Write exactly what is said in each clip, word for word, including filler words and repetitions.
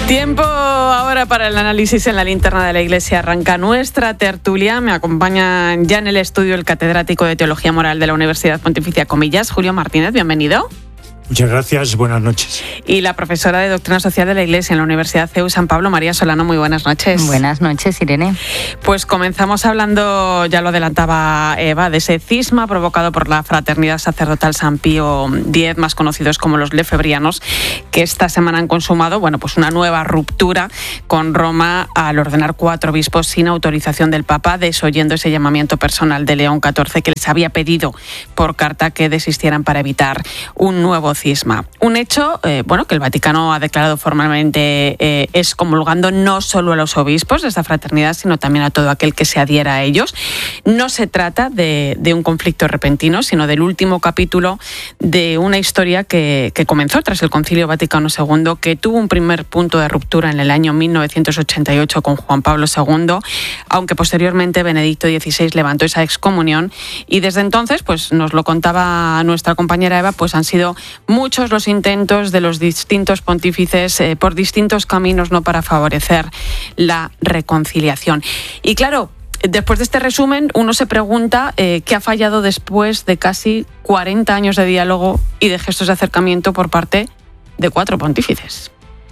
Tiempo ahora para el análisis en la linterna de la Iglesia. Arranca nuestra tertulia. Me acompaña ya en el estudio el catedrático de Teología Moral de la Universidad Pontificia Comillas, Julio Martínez. Bienvenido. Muchas gracias, buenas noches. Y la profesora de Doctrina Social de la Iglesia en la Universidad C E U San Pablo, María Solano. Muy buenas noches. Buenas noches, Irene. Pues comenzamos hablando, ya lo adelantaba Eva, de ese cisma provocado por la Fraternidad Sacerdotal San Pío X, más conocidos como los lefebrianos, que esta semana han consumado, bueno, pues una nueva ruptura con Roma al ordenar cuatro obispos sin autorización del Papa, desoyendo ese llamamiento personal de León catorce que les había pedido por carta que desistieran para evitar un nuevo cisma. Un hecho, eh, bueno, que el Vaticano ha declarado formalmente eh, excomulgando no solo a los obispos de esta fraternidad, sino también a todo aquel que se adhiera a ellos. No se trata de, de un conflicto repentino, sino del último capítulo de una historia que, que comenzó tras el Concilio Vaticano segundo, que tuvo un primer punto de ruptura en el año mil novecientos ochenta y ocho con Juan Pablo segundo, aunque posteriormente Benedicto dieciséis levantó esa excomunión, y desde entonces, pues nos lo contaba nuestra compañera Eva, pues han sido muchos los intentos de los distintos pontífices eh, por distintos caminos, no, para favorecer la reconciliación. Y claro, después de este resumen, uno se pregunta eh, qué ha fallado después de casi cuarenta años de diálogo y de gestos de acercamiento por parte de cuatro pontífices.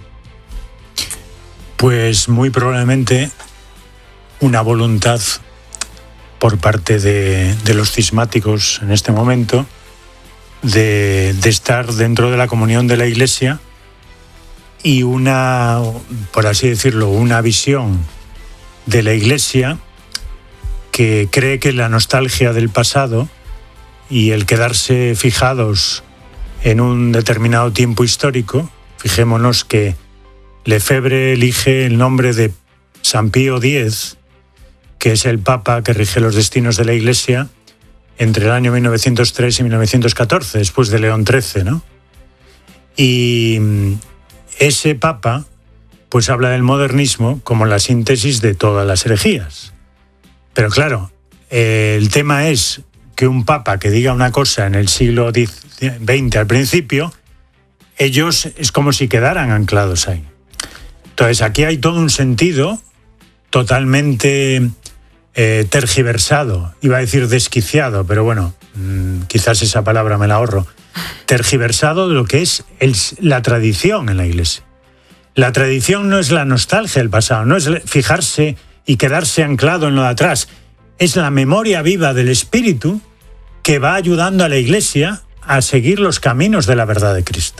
Pues muy probablemente una voluntad por parte de, de los cismáticos en este momento de, de estar dentro de la comunión de la Iglesia, y una, por así decirlo, una visión de la Iglesia que cree que la nostalgia del pasado y el quedarse fijados en un determinado tiempo histórico, fijémonos que Lefebvre elige el nombre de San Pío X, que es el Papa que rige los destinos de la Iglesia entre el año mil novecientos tres y mil novecientos catorce, después de León trece, ¿no? Y ese Papa pues habla del modernismo como la síntesis de todas las herejías. Pero claro, eh, el tema es que un Papa que diga una cosa en el siglo veinte al principio, ellos es como si quedaran anclados ahí. Entonces aquí hay todo un sentido totalmente eh, tergiversado, iba a decir desquiciado, pero bueno, mmm, quizás esa palabra me la ahorro, tergiversado de lo que es el, la tradición en la Iglesia. La tradición no es la nostalgia del pasado, no es fijarse y quedarse anclado en lo de atrás, es la memoria viva del Espíritu que va ayudando a la Iglesia a seguir los caminos de la verdad de Cristo.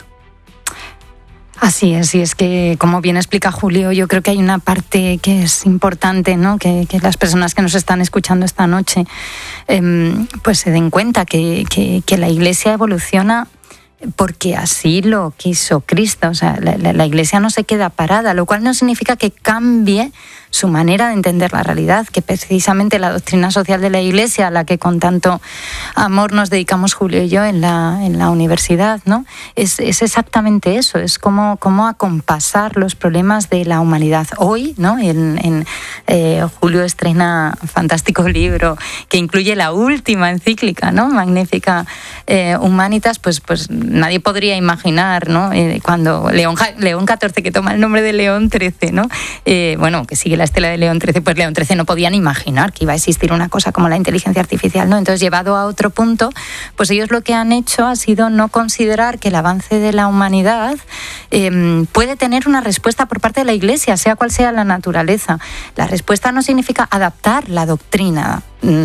Así es, y es que, como bien explica Julio, yo creo que hay una parte que es importante, ¿no? Que, que las personas que nos están escuchando esta noche eh, pues se den cuenta que, que, que la Iglesia evoluciona porque así lo quiso Cristo. O sea, la, la, la Iglesia no se queda parada, lo cual no significa que cambie su manera de entender la realidad, que precisamente la doctrina social de la Iglesia, a la que con tanto amor nos dedicamos Julio y yo en la, en la universidad, ¿no? Es, es exactamente eso, es como, como acompasar los problemas de la humanidad. Hoy, ¿no? En, en, eh, Julio estrena un fantástico libro que incluye la última encíclica, ¿no? Magnífica eh, Humanitas, pues, pues nadie podría imaginar, ¿no? Eh, cuando León, León catorce, que toma el nombre de León trece, ¿no? Eh, bueno, que sigue la estela de León trece, pues León trece no podían imaginar que iba a existir una cosa como la inteligencia artificial, ¿no? Entonces, llevado a otro punto, pues ellos lo que han hecho ha sido no considerar que el avance de la humanidad eh, puede tener una respuesta por parte de la Iglesia, sea cual sea la naturaleza. La respuesta no significa adaptar la doctrina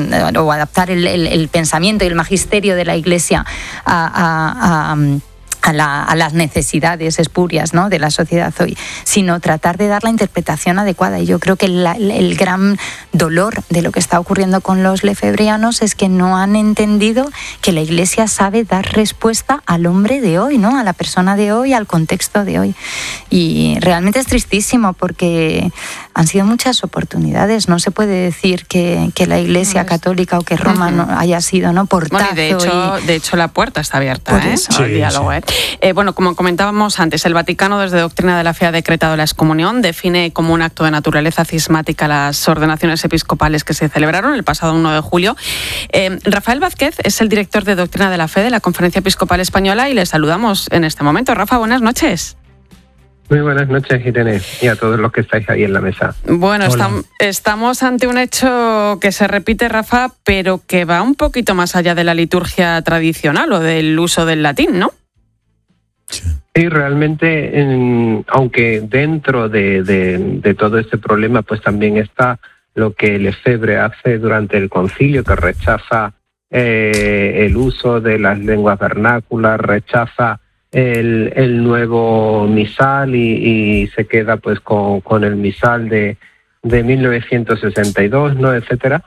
o adaptar el, el, el pensamiento y el magisterio de la Iglesia a, a, a A, la, a las necesidades espurias, ¿no? de la sociedad hoy, sino tratar de dar la interpretación adecuada. Y yo creo que la, el gran dolor de lo que está ocurriendo con los lefebrianos es que no han entendido que la Iglesia sabe dar respuesta al hombre de hoy, ¿no? a la persona de hoy, al contexto de hoy. Y realmente es tristísimo porque han sido muchas oportunidades. No se puede decir que, que la Iglesia católica o que Roma uh-huh. no haya sido, ¿no? portazo. Bueno, y de hecho, y... de hecho la puerta está abierta, ¿eh? Sí, al diálogo, sí. ¿eh? Eh, bueno, como comentábamos antes, el Vaticano desde Doctrina de la Fe ha decretado la excomunión, define como un acto de naturaleza cismática las ordenaciones episcopales que se celebraron el pasado uno de julio. Eh, Rafael Vázquez es el director de Doctrina de la Fe de la Conferencia Episcopal Española y le saludamos en este momento. Rafa, buenas noches. Muy buenas noches, Irene, y a todos los que estáis ahí en la mesa. Bueno, estam- estamos ante un hecho que se repite, Rafa, pero que va un poquito más allá de la liturgia tradicional o del uso del latín, ¿no? Sí, realmente, en, aunque dentro de, de, de todo este problema, pues también está lo que Lefebvre hace durante el concilio, que rechaza eh, el uso de las lenguas vernáculas, rechaza el, el nuevo misal y, y se queda pues con, con el misal de, de mil novecientos sesenta y dos, ¿no?, etcétera.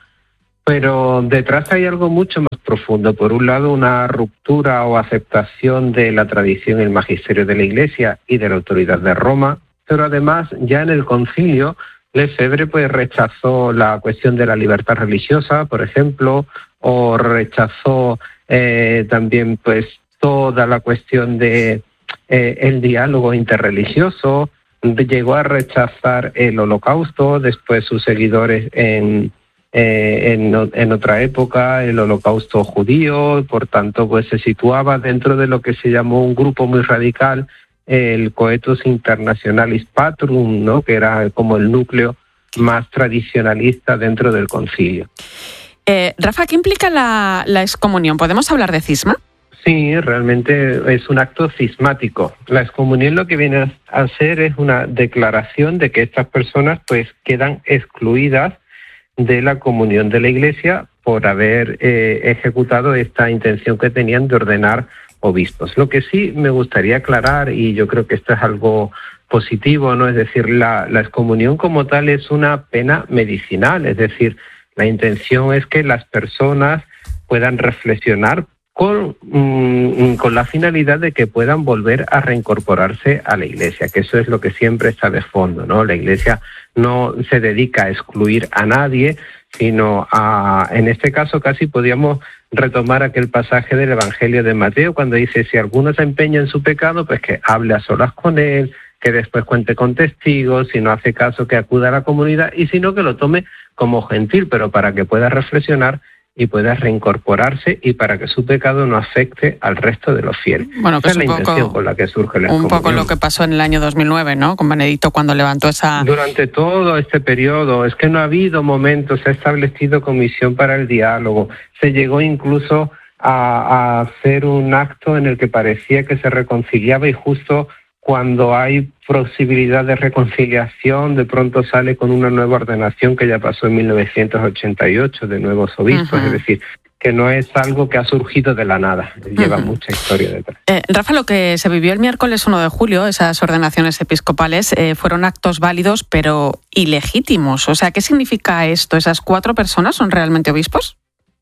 Pero detrás hay algo mucho más profundo. Por un lado, una ruptura o aceptación de la tradición y el magisterio de la Iglesia y de la autoridad de Roma, pero además ya en el concilio Lefebvre pues rechazó la cuestión de la libertad religiosa, por ejemplo, o rechazó eh, también pues toda la cuestión de eh, el diálogo interreligioso, llegó a rechazar el Holocausto, después sus seguidores en Eh, en, en otra época, el Holocausto judío, por tanto, pues se situaba dentro de lo que se llamó un grupo muy radical, el Coetus Internationalis Patrum, ¿no?, que era como el núcleo más tradicionalista dentro del concilio. Eh, Rafa, ¿qué implica la, la excomunión? ¿Podemos hablar de cisma? Sí, realmente es un acto cismático. La excomunión lo que viene a hacer es una declaración de que estas personas pues quedan excluidas de la comunión de la Iglesia por haber eh, ejecutado esta intención que tenían de ordenar obispos. Lo que sí me gustaría aclarar, y yo creo que esto es algo positivo, ¿no?, es decir, la, la excomunión como tal es una pena medicinal, es decir, la intención es que las personas puedan reflexionar con, mmm, con la finalidad de que puedan volver a reincorporarse a la Iglesia, que eso es lo que siempre está de fondo, ¿no? La Iglesia no se dedica a excluir a nadie, sino a, en este caso casi podríamos retomar aquel pasaje del Evangelio de Mateo, cuando dice, si alguno se empeña en su pecado, pues que hable a solas con él, que después cuente con testigos, si no hace caso que acuda a la comunidad, y si no que lo tome como gentil, pero para que pueda reflexionar y pueda reincorporarse y para que su pecado no afecte al resto de los fieles. Bueno, que esa es la poco, intención con la que surge la un excomunión. poco lo que pasó en el año dos mil nueve, ¿no?, con Benedicto cuando levantó esa... Durante todo este periodo, es que no ha habido momentos, se ha establecido comisión para el diálogo, se llegó incluso a, a hacer un acto en el que parecía que se reconciliaba y justo cuando hay posibilidad de reconciliación, de pronto sale con una nueva ordenación que ya pasó en mil novecientos ochenta y ocho de nuevos obispos, uh-huh. Es decir, que no es algo que ha surgido de la nada, lleva uh-huh. mucha historia detrás. Eh, Rafa, lo que se vivió el miércoles uno de julio, esas ordenaciones episcopales, eh, fueron actos válidos pero ilegítimos. O sea, ¿qué significa esto? ¿Esas cuatro personas son realmente obispos?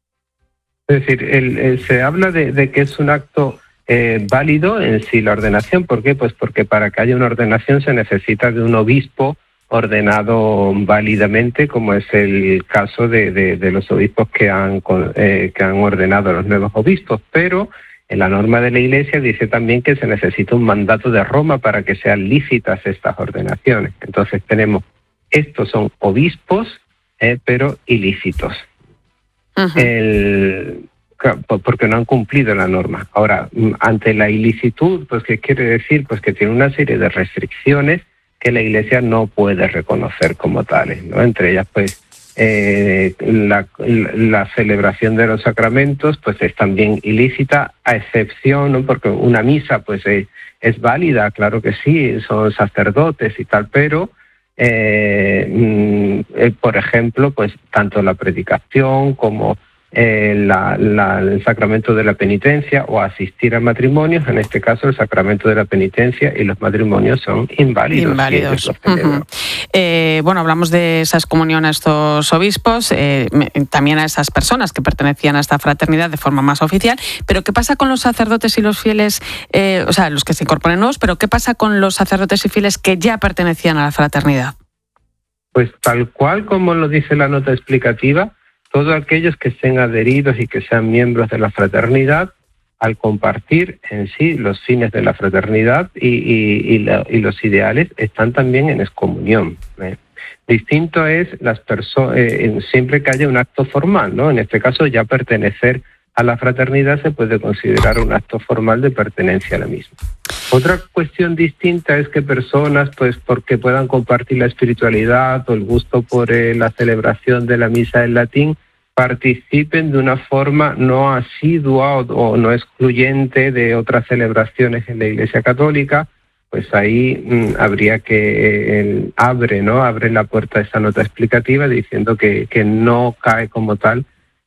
Es decir, el, el, se habla de, de que es un acto Eh, válido en sí la ordenación. ¿Por qué? Pues porque para que haya una ordenación se necesita de un obispo ordenado válidamente, como es el caso de, de, de los obispos que han, eh, que han ordenado a los nuevos obispos. Pero en la norma de la Iglesia dice también que se necesita un mandato de Roma para que sean lícitas estas ordenaciones. Entonces tenemos, estos son obispos, eh, pero ilícitos. Uh-huh. El... porque no han cumplido la norma. Ahora, ante la ilicitud, pues ¿qué quiere decir? Pues que tiene una serie de restricciones que la Iglesia no puede reconocer como tales, ¿no? Entre ellas, pues, eh, la, la celebración de los sacramentos, pues es también ilícita, a excepción, ¿no?, porque una misa, pues es, es válida, claro que sí, son sacerdotes y tal, pero eh, eh, por ejemplo, pues tanto la predicación como Eh, la, la, el sacramento de la penitencia o asistir a matrimonios, en este caso el sacramento de la penitencia y los matrimonios son inválidos. Inválidos. Uh-huh. Eh, bueno, hablamos de esa excomunión a estos obispos, eh, también a esas personas que pertenecían a esta fraternidad de forma más oficial, pero ¿qué pasa con los sacerdotes y los fieles, eh, o sea, los que se incorporan nuevos, pero qué pasa con los sacerdotes y fieles que ya pertenecían a la fraternidad? Pues tal cual como lo dice la nota explicativa, todos aquellos que estén adheridos y que sean miembros de la fraternidad, al compartir en sí los fines de la fraternidad y, y, y, la, y los ideales, están también en excomunión. ¿eh? Distinto es las perso- eh, siempre que haya un acto formal, ¿no? En este caso, ya pertenecer a la fraternidad se puede considerar un acto formal de pertenencia a la misma. Otra cuestión distinta es que personas, pues porque puedan compartir la espiritualidad o el gusto por eh, la celebración de la misa en latín, participen de una forma no asidua o, o no excluyente de otras celebraciones en la Iglesia Católica, pues ahí mmm, habría que eh, abre, ¿no? Abre la puerta a esa nota explicativa diciendo que, que no cae como tal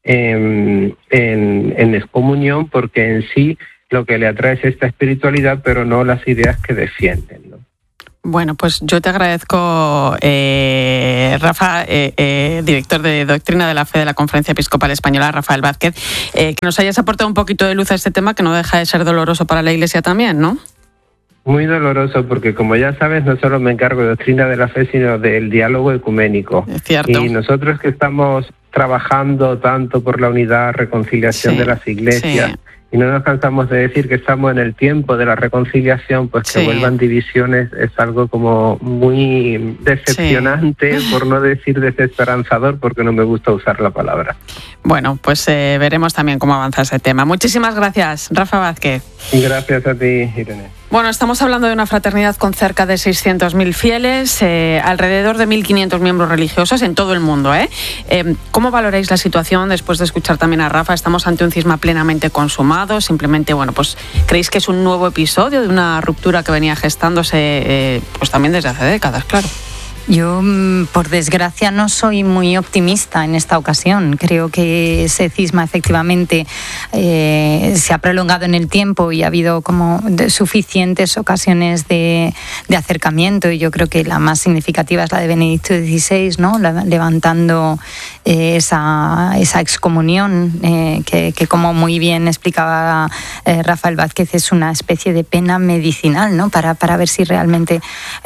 en, en, en excomunión, porque en sí lo que le atrae es esta espiritualidad, pero no las ideas que defienden, ¿no? Bueno, pues yo te agradezco, eh, Rafa, eh, eh, director de Doctrina de la Fe de la Conferencia Episcopal Española, Rafael Vázquez, eh, que nos hayas aportado un poquito de luz a este tema que no deja de ser doloroso para la Iglesia también, ¿no? Muy doloroso, porque como ya sabes, no solo me encargo de Doctrina de la Fe, sino del diálogo ecuménico. Es cierto. Y nosotros que estamos trabajando tanto por la unidad, reconciliación sí, de las iglesias, sí. y no nos cansamos de decir que estamos en el tiempo de la reconciliación, pues que sí. vuelvan divisiones es algo como muy decepcionante, sí. por no decir desesperanzador, porque no me gusta usar la palabra. Bueno, pues eh, veremos también cómo avanza ese tema. Muchísimas gracias, Rafa Vázquez. Gracias a ti, Irene. Bueno, estamos hablando de una fraternidad con cerca de seiscientos mil fieles, eh, alrededor de mil quinientos miembros religiosos en todo el mundo, ¿eh? Eh, ¿Cómo valoráis la situación después de escuchar también a Rafa? ¿Estamos ante un cisma plenamente consumado? Simplemente, bueno, pues ¿creéis que es un nuevo episodio de una ruptura que venía gestándose eh, pues también desde hace décadas, claro? Yo, por desgracia, no soy muy optimista en esta ocasión. Creo que ese cisma efectivamente eh, se ha prolongado en el tiempo y ha habido como suficientes ocasiones de, de acercamiento, y yo creo que la más significativa es la de Benedicto dieciséis, ¿no? La, levantando eh, esa, esa excomunión eh, que, que, como muy bien explicaba eh, Rafael Vázquez, es una especie de pena medicinal, ¿no? Para, para ver si realmente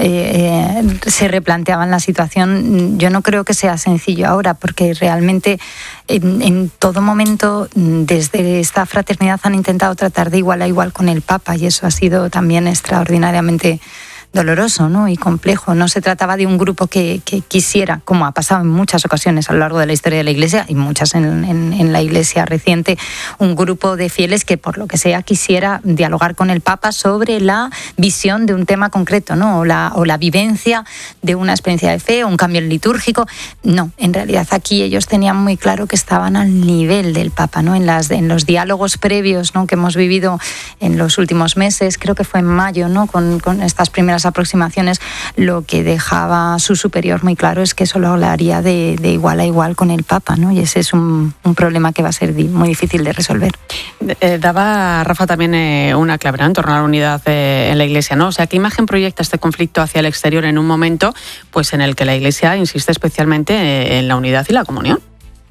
eh, eh, se replantea la situación. Yo no creo que sea sencillo ahora, porque realmente en, en todo momento desde esta fraternidad han intentado tratar de igual a igual con el Papa, y eso ha sido también extraordinariamente doloroso, ¿no? Y complejo. No se trataba de un grupo que, que quisiera, como ha pasado en muchas ocasiones a lo largo de la historia de la Iglesia y muchas en, en, en la Iglesia reciente, un grupo de fieles que por lo que sea quisiera dialogar con el Papa sobre la visión de un tema concreto, ¿no? O la, o la vivencia de una experiencia de fe o un cambio litúrgico. No, en realidad aquí ellos tenían muy claro que estaban al nivel del Papa, ¿no? En, las, en los diálogos previos, ¿no? que hemos vivido en los últimos meses, creo que fue en mayo, ¿no? con, con estas primeras aproximaciones, lo que dejaba su superior muy claro es que solo hablaría de, de igual a igual con el Papa, ¿no? Y ese es un, un problema que va a ser di, muy difícil de resolver. Eh, daba Rafa también eh, una clave, ¿no? En torno a la unidad eh, en la Iglesia, ¿no? O sea, ¿qué imagen proyecta este conflicto hacia el exterior en un momento pues en el que la Iglesia insiste especialmente eh, en la unidad y la comunión?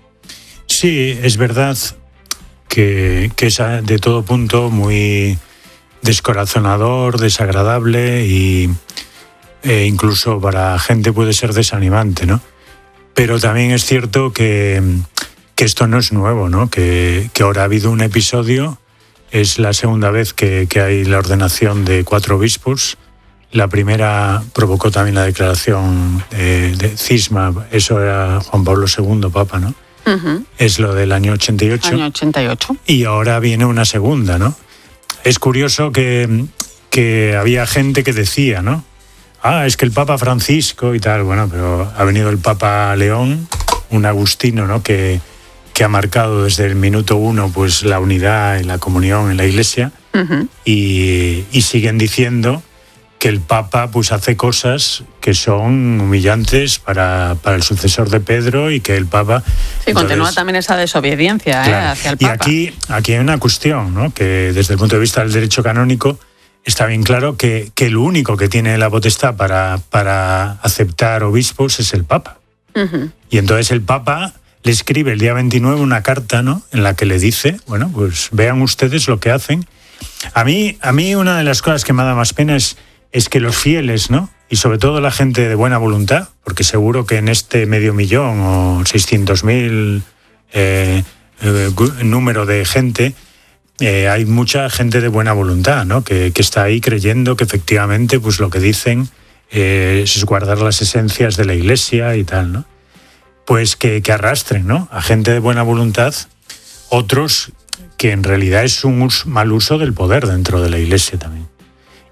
Sí, es verdad que, que es de todo punto muy descorazonador, desagradable y e incluso para gente puede ser desanimante, ¿no? Pero también es cierto que, que esto no es nuevo, ¿no? Que, que ahora ha habido un episodio, es la segunda vez que, que hay la ordenación de cuatro obispos. La primera provocó también la declaración de, de cisma, eso era Juan Pablo segundo, Papa, ¿no? Uh-huh. Es lo del año ochenta y ocho. Año ochenta y ocho. Y ahora viene una segunda, ¿no? Es curioso que, que había gente que decía, ¿no? Ah, es que el Papa Francisco y tal, bueno, pero ha venido el Papa León, un agustino, ¿no? Que, que ha marcado desde el minuto uno pues la unidad y la comunión en la Iglesia, uh-huh. y, y siguen diciendo que el Papa pues hace cosas que son humillantes para, para el sucesor de Pedro, y que el Papa... Sí, entonces, continúa también esa desobediencia, claro, ¿eh? hacia el Papa. Y aquí, aquí hay una cuestión, ¿no? Que desde el punto de vista del derecho canónico está bien claro que, que el único que tiene la potestad para, para aceptar obispos es el Papa. Uh-huh. Y entonces el Papa le escribe el día veintinueve una carta, ¿no? En la que le dice, bueno, pues vean ustedes lo que hacen. A mí, a mí una de las cosas que me da más pena es es que los fieles, ¿no? Y sobre todo la gente de buena voluntad, porque seguro que en este medio millón o seiscientos mil eh, eh, número de gente, eh, hay mucha gente de buena voluntad, ¿no? Que, que está ahí creyendo que efectivamente pues lo que dicen eh, es guardar las esencias de la Iglesia y tal, ¿no? Pues que, que arrastren, ¿no? A gente de buena voluntad, otros que en realidad es un mal uso del poder dentro de la Iglesia también.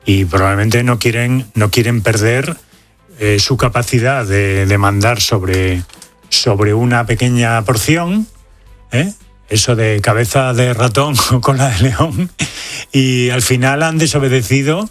y probablemente no quieren, no quieren perder eh, su capacidad de, de mandar sobre, sobre una pequeña porción, ¿eh? Eso de cabeza de ratón o cola de león, y al final han desobedecido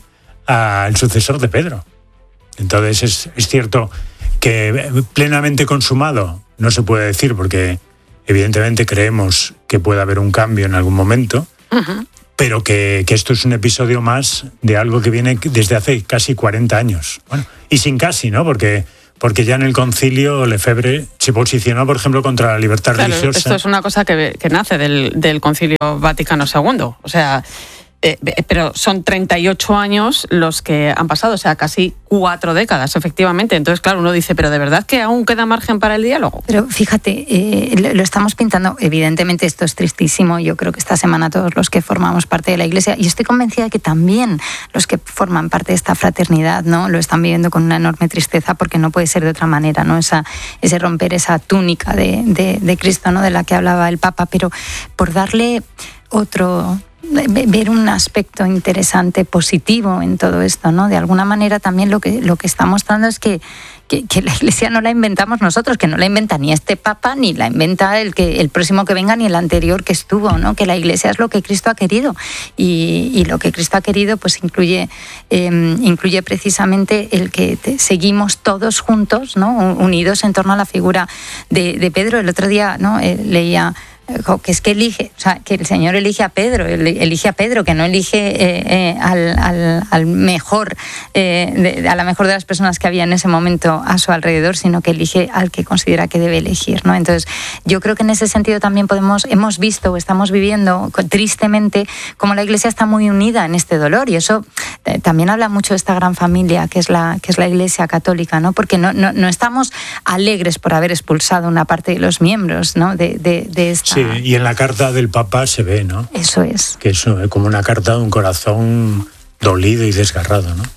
al sucesor de Pedro. Entonces es, es cierto que plenamente consumado no se puede decir, porque evidentemente creemos que puede haber un cambio en algún momento, uh-huh. pero que, que esto es un episodio más de algo que viene desde hace casi cuarenta años. Bueno, y sin casi, ¿no? Porque... Porque ya en el concilio Lefebvre se posicionó, por ejemplo, contra la libertad claro, religiosa. Esto es una cosa que, que nace del, del concilio Vaticano segundo. O sea, eh, pero son treinta y ocho años los que han pasado, o sea, casi cuatro décadas, efectivamente. Entonces, claro, uno dice, pero ¿de verdad que aún queda margen para el diálogo? Pero fíjate, eh, lo estamos pintando, evidentemente esto es tristísimo, yo creo que esta semana todos los que formamos parte de la Iglesia, y estoy convencida de que también los que forman parte de esta fraternidad, ¿no?, lo están viviendo con una enorme tristeza, porque no puede ser de otra manera, ¿no?, esa, ese romper esa túnica de, de, de Cristo, ¿no?, de la que hablaba el Papa, pero por darle otro... ver un aspecto interesante, positivo en todo esto, ¿no? De alguna manera también lo que, lo que está mostrando es que, que, que la Iglesia no la inventamos nosotros, que no la inventa ni este Papa, ni la inventa el, que, el próximo que venga, ni el anterior que estuvo, ¿no? Que la Iglesia es lo que Cristo ha querido, y, y lo que Cristo ha querido pues incluye, eh, incluye precisamente el que te, seguimos todos juntos, ¿no?, unidos en torno a la figura de, de Pedro. El otro día, ¿no?, eh, leía... que es que elige, o sea, que el Señor elige a Pedro, elige a Pedro, que no elige eh, eh, al, al, al mejor, eh, de, a la mejor de las personas que había en ese momento a su alrededor, sino que elige al que considera que debe elegir, ¿no? Entonces, yo creo que en ese sentido también podemos, hemos visto o estamos viviendo tristemente como la Iglesia está muy unida en este dolor, y eso eh, también habla mucho de esta gran familia que es la, que es la Iglesia católica, ¿no? Porque no, no, no estamos alegres por haber expulsado una parte de los miembros, ¿no?, de, de, de esta... Sí, y en la carta del Papa se ve, ¿no? Eso es. Que es como una carta de un corazón dolido y desgarrado, ¿no?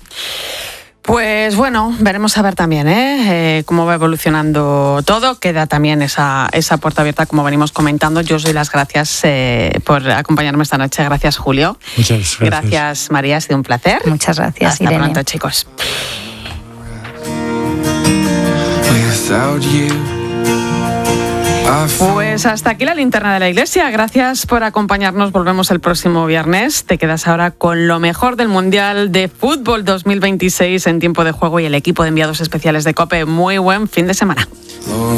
Pues bueno, veremos a ver también ¿eh? Eh, cómo va evolucionando todo. Queda también esa, esa puerta abierta, como venimos comentando. Yo os doy las gracias eh, por acompañarme esta noche. Gracias, Julio. Muchas gracias. Gracias, María. Ha sido un placer. Muchas gracias, Hasta Irene. pronto, chicos. Pues hasta aquí la linterna de la Iglesia. Gracias por acompañarnos. Volvemos el próximo viernes. Te quedas ahora con lo mejor del Mundial de Fútbol dos mil veintiséis en Tiempo de Juego y el equipo de enviados especiales de COPE. Muy buen fin de semana.